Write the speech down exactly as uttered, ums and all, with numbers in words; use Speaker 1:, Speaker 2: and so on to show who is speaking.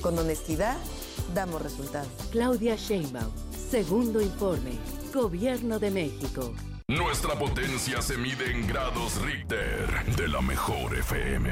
Speaker 1: Con honestidad, damos resultados.
Speaker 2: Claudia Sheinbaum, segundo informe. Gobierno de México.
Speaker 3: Nuestra potencia se mide en grados Richter de la mejor F M.